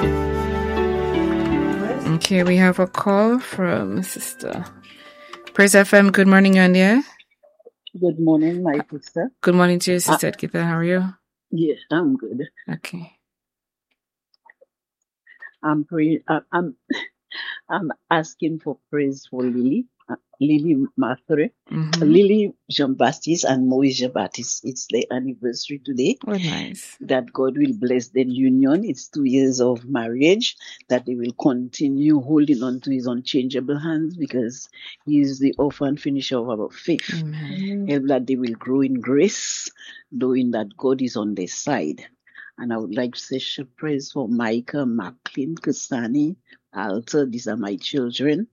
Okay, we have a call from Sister. Praise FM, good morning, you're on the air. Good morning, my sister. Good morning to you, Sister Edgitha. How are you? Yes, I'm good. Okay. I'm praying. I'm asking for praise for Lily Mathre, Lily Jean-Baptiste, and Moise Jean-Baptiste. It's their anniversary today. Oh, nice. That God will bless their union. It's 2 years of marriage. That they will continue holding on to His unchangeable hands, because He is the author and finisher of our faith. Amen. Help that they will grow in grace, knowing that God is on their side. And I would like to say praise for Micah, Macklin, Kasani, Alta. These are my children.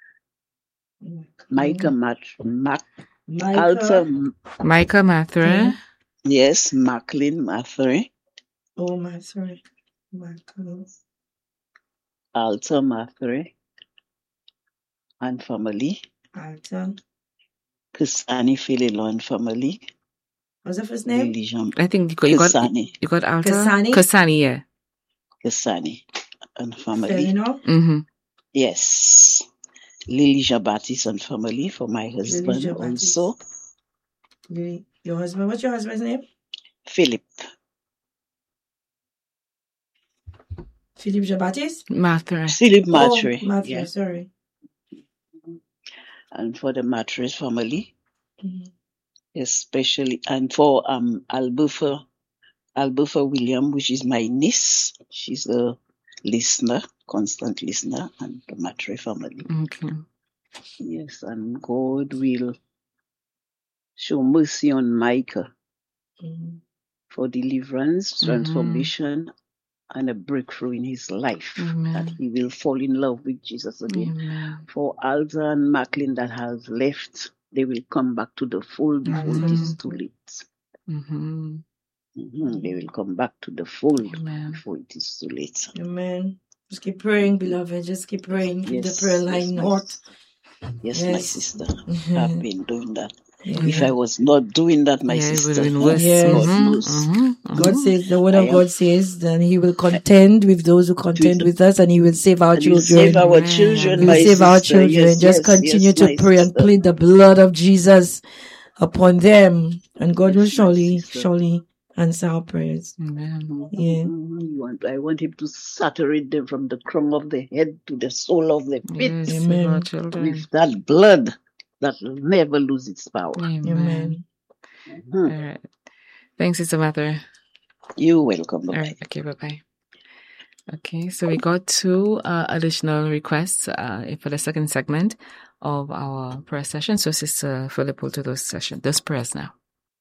Micah, Alta. Micah Mathre. Yes, Macklin, Mathre. Oh, Mathre. Michael. Alta, Mathre. And family. Alta. Kasani, Fililo and family. What's the first name? I think you got Alta. Kasani, yeah. Kasani and family. Felino? Mm-hmm. Yes. Lily Jean-Baptiste and family for my husband also. Lily, your husband. What's your husband's name? Philip. Philip Jean-Baptiste? Mathre. Philip Matre. Oh, Matre, yeah. Sorry. And for the Matres family. Especially, and for Alberta William, which is my niece. She's a listener, constant listener, and the Matre family. Okay. Yes, and God will show mercy on Micah for deliverance, transformation, and a breakthrough in his life. That he will fall in love with Jesus again. Amen. For Alta and Macklin that has left, they will come back to the fold before it is too late. They will come back to the fold before it is too late. Amen. Just keep praying, beloved. Just keep praying. Keep the prayer line hot. Yes, my sister. I've been doing that. Yeah. If I was not doing that, my sister, Yes. God knows. God says, the word of God says, that He will contend with those who contend with us, and He will save our children. Save our children, He will save our children. Yes, just continue to pray and plead the blood of Jesus upon them, and God will surely answer our prayers. Amen. Yeah. I want Him to saturate them from the crown of the head to the sole of the feet. Yes, Amen. our children. With that blood that will never lose its power. Amen. All right. Thanks, Sister Mathre. You're welcome. All right. Okay, bye-bye. Okay, so we got 2 additional requests for the second segment of our prayer session. So Sister Philip will do those prayers now.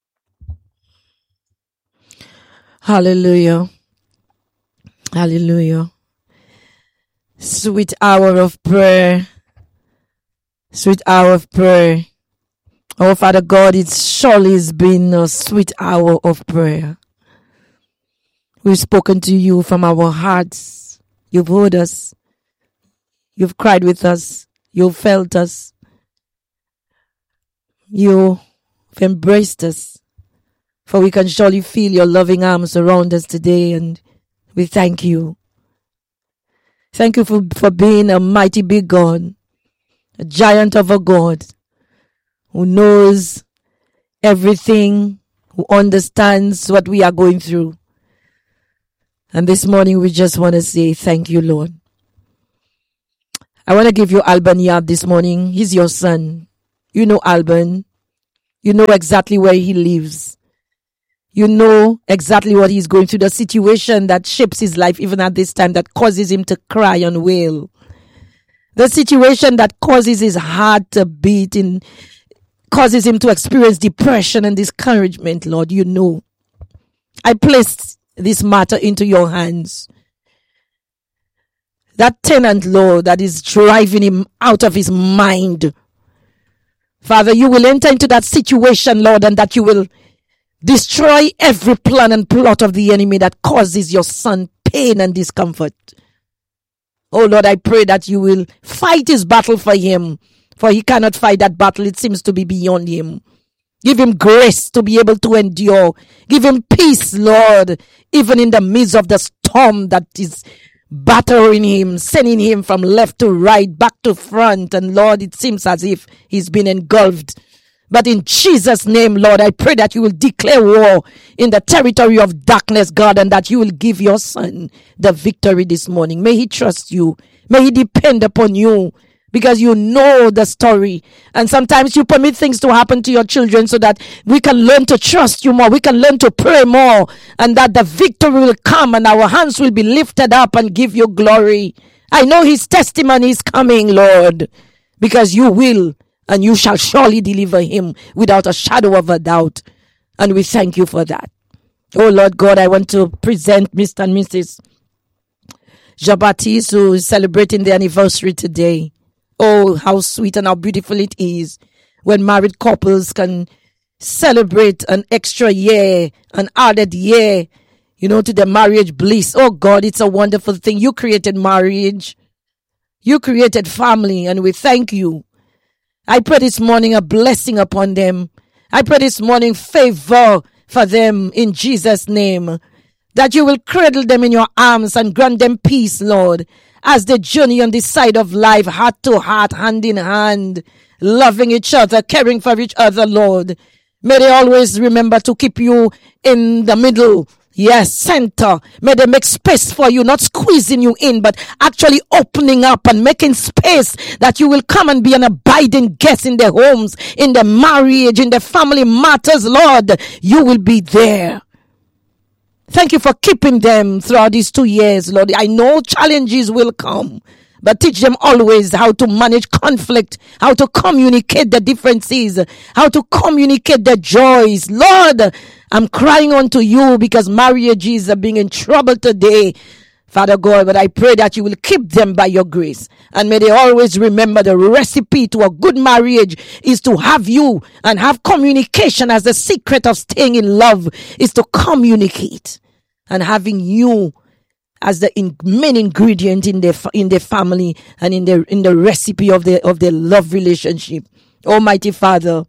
Hallelujah. Hallelujah. Sweet hour of prayer. Sweet hour of prayer. Oh, Father God, it surely has been a sweet hour of prayer. We've spoken to you from our hearts. You've heard us. You've cried with us. You've felt us. You've embraced us. For we can surely feel your loving arms around us today, and we thank you. Thank you for being a mighty big God, a giant of a God who knows everything, who understands what we are going through. And this morning we just want to say thank you, Lord. I want to give you Alban Yab this morning. He's your son. You know Alban. You know exactly where he lives. You know exactly what he's going through, the situation that shapes his life even at this time, that causes him to cry and wail. The situation that causes his heart to beat and causes him to experience depression and discouragement, Lord, you know. I place this matter into your hands. That tenant, Lord, that is driving him out of his mind. Father, you will enter into that situation, Lord, and that you will destroy every plan and plot of the enemy that causes your son pain and discomfort. Oh Lord, I pray that you will fight his battle for him, for he cannot fight that battle. It seems to be beyond him. Give him grace to be able to endure. Give him peace, Lord, even in the midst of the storm that is battering him, sending him from left to right, back to front. And Lord, it seems as if he's been engulfed. But in Jesus' name, Lord, I pray that you will declare war in the territory of darkness, God, and that you will give your son the victory this morning. May he trust you. May he depend upon you, because you know the story. And sometimes you permit things to happen to your children so that we can learn to trust you more. We can learn to pray more, and that the victory will come and our hands will be lifted up and give you glory. I know his testimony is coming, Lord, because you will, and you shall surely deliver him without a shadow of a doubt. And we thank you for that. Oh, Lord God, I want to present Mr. and Mrs. Jean-Baptiste, who is celebrating their anniversary today. Oh, how sweet and how beautiful it is when married couples can celebrate an extra year, an added year, to the marriage bliss. Oh God, it's a wonderful thing. You created marriage. You created family, and we thank you. I pray this morning a blessing upon them. I pray this morning favor for them in Jesus' name. That you will cradle them in your arms and grant them peace, Lord, as they journey on this side of life, heart to heart, hand in hand, loving each other, caring for each other, Lord. May they always remember to keep you in the middle. Yes, center. May they make space for you, not squeezing you in, but actually opening up and making space that you will come and be an abiding guest in their homes, in their marriage, in their family matters, Lord. You will be there. Thank you for keeping them throughout these 2 years, Lord. I know challenges will come, but teach them always how to manage conflict, how to communicate the differences, how to communicate the joys. Lord, I'm crying unto you because marriages are being in trouble today, Father God, but I pray that you will keep them by your grace. And may they always remember the recipe to a good marriage is to have you and have communication as the secret of staying in love is to communicate, and having you as the main ingredient in their family and in the recipe of their love relationship. Almighty Father,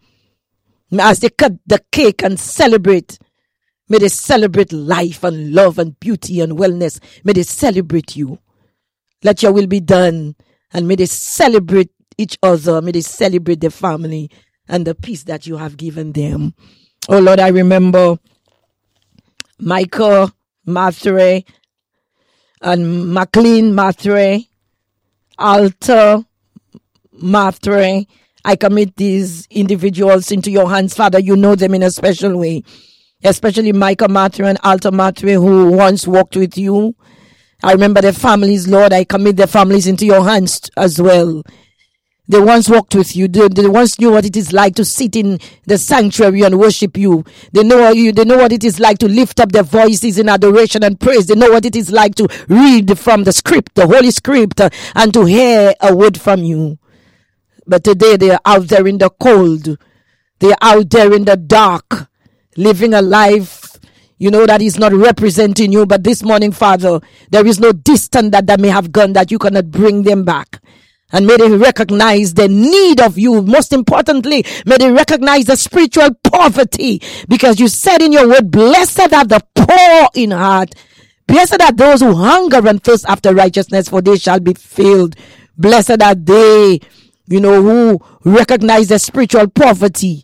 as they cut the cake and celebrate, may they celebrate life and love and beauty and wellness. May they celebrate you. Let your will be done. And may they celebrate each other. May they celebrate their family and the peace that you have given them. Oh Lord, I remember Michael Mathre and McLean Mathre, Alta Mathre. I commit these individuals into your hands, Father. You know them in a special way. Especially Michael Mathre and Alta Mathre, who once walked with you. I remember their families, Lord. I commit their families into your hands as well. They once walked with you. They once knew what it is like to sit in the sanctuary and worship you. They know you. They know what it is like to lift up their voices in adoration and praise. They know what it is like to read from the script, the Holy Script, and to hear a word from you. But today they are out there in the cold. They are out there in the dark, living a life, that is not representing you. But this morning, Father, there is no distance that they may have gone that you cannot bring them back. And may they recognize the need of you. Most importantly, may they recognize the spiritual poverty. Because you said in your word, blessed are the poor in heart. Blessed are those who hunger and thirst after righteousness, for they shall be filled. Blessed are they, who recognize the spiritual poverty.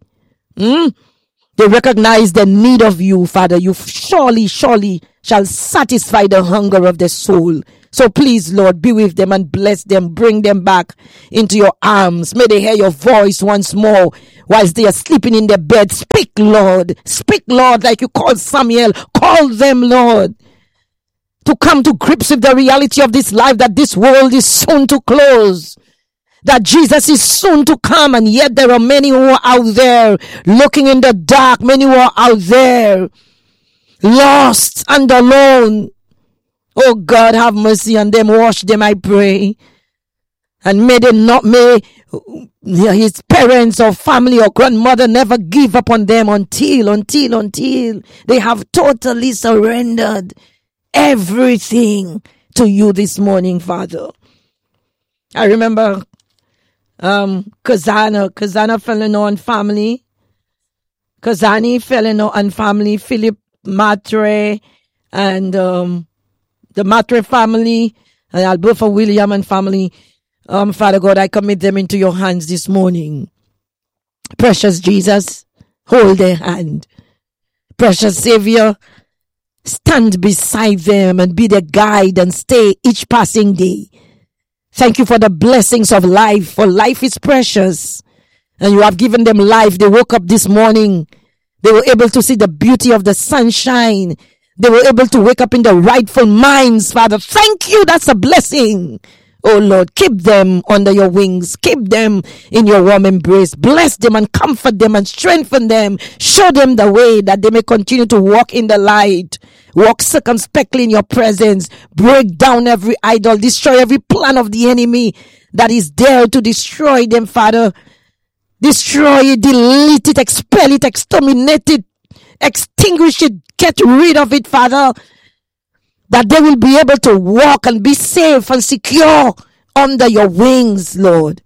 They recognize the need of you, Father. You surely shall satisfy the hunger of the soul. So please, Lord, be with them and bless them. Bring them back into your arms. May they hear your voice once more whilst they are sleeping in their bed. Speak, Lord. Speak, Lord, like you called Samuel. Call them, Lord, to come to grips with the reality of this life, that this world is soon to close, that Jesus is soon to come, and yet there are many who are out there looking in the dark, many who are out there lost and alone. Oh God, have mercy on them, wash them, I pray. And may his parents or family or grandmother never give up on them until they have totally surrendered everything to you this morning, Father. I remember Kazana Felino and family. Kazani Felino and family, Philip Matre and the Matre family, And Alberta William and family, Father God, I commit them into your hands this morning. Precious Jesus, hold their hand. Precious Savior, stand beside them and be their guide and stay each passing day. Thank you for the blessings of life, for life is precious. And you have given them life. They woke up this morning. They were able to see the beauty of the sunshine. They were able to wake up in the rightful minds, Father. Thank you. That's a blessing. Oh Lord, keep them under your wings. Keep them in your warm embrace. Bless them and comfort them and strengthen them. Show them the way that they may continue to walk in the light. Walk circumspectly in your presence. Break down every idol. Destroy every plan of the enemy that is there to destroy them, Father. Destroy it, delete it, expel it, exterminate it, extinguish it, get rid of it, Father. That they will be able to walk and be safe and secure under your wings, Lord.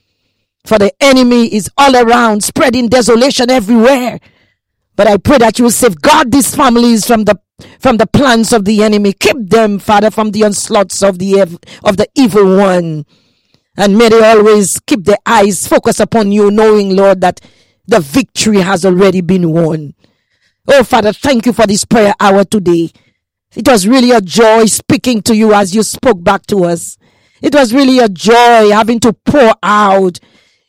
For the enemy is all around, spreading desolation everywhere. But I pray that you will safeguard these families from the plans of the enemy. Keep them, Father, from the onslaughts of the evil one. And may they always keep their eyes focused upon you, knowing, Lord, that the victory has already been won. Oh, Father, thank you for this prayer hour today. It was really a joy speaking to you as you spoke back to us. It was really a joy having to pour out,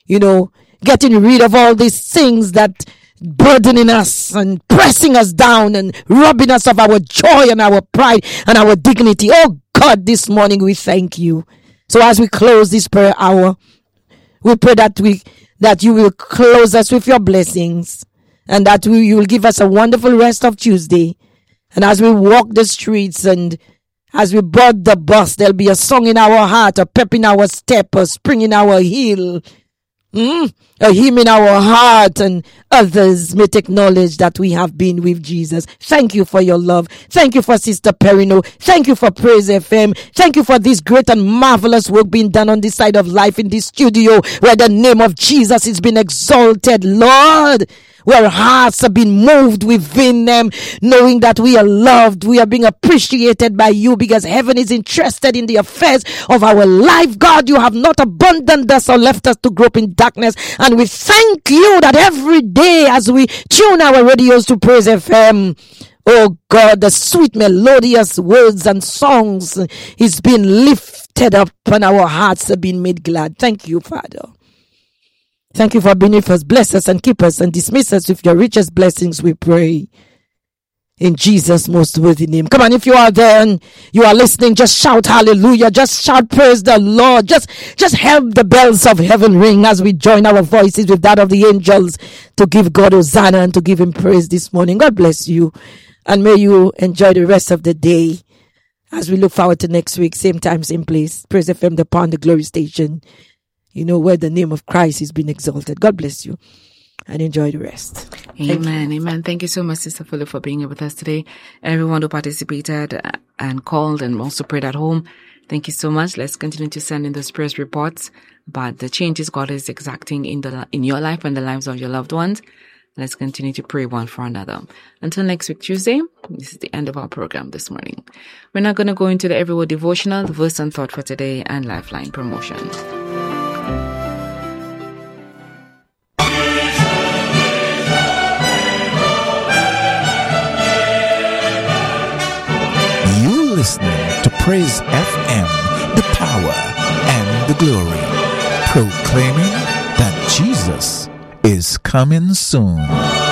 getting rid of all these things that burdening us and pressing us down and robbing us of our joy and our pride and our dignity. Oh, God, this morning we thank you. So as we close this prayer hour, we pray that you will close us with your blessings and that you will give us a wonderful rest of Tuesday. And as we walk the streets and as we board the bus, there'll be a song in our heart, a pep in our step, a spring in our heel, a hymn in our heart, and others may take knowledge that we have been with Jesus. Thank you for your love. Thank you for Sister Perino. Thank you for Praise FM. Thank you for this great and marvelous work being done on this side of life in this studio where the name of Jesus is being exalted, Lord. Where hearts have been moved within them, knowing that we are loved, we are being appreciated by you because heaven is interested in the affairs of our life. God, you have not abandoned us or left us to grope in darkness. And we thank you that every day as we tune our radios to Praise FM, oh God, the sweet melodious words and songs is being lifted up and our hearts have been made glad. Thank you, Father. Thank you for being with us. Bless us and keep us and dismiss us with your richest blessings, we pray. In Jesus' most worthy name. Come on, if you are there and you are listening, just shout hallelujah. Just shout praise the Lord. Just help the bells of heaven ring as we join our voices with that of the angels to give God Hosanna and to give him praise this morning. God bless you. And may you enjoy the rest of the day as we look forward to next week. Same time, same place. Praise FM, the Power and the Glory Station. Where the name of Christ is being exalted. God bless you and enjoy the rest. Amen. Amen. Thank you so much, Sister Philip, for being here with us today. Everyone who participated and called and also prayed at home, thank you so much. Let's continue to send in those praise reports about the changes God is exacting in your life and the lives of your loved ones. Let's continue to pray one for another. Until next week, Tuesday, this is the end of our program this morning. We're now going to go into the Everywhere Devotional, the verse and thought for today, and Lifeline promotion. Listening to Praise FM, the power and the glory, proclaiming that Jesus is coming soon.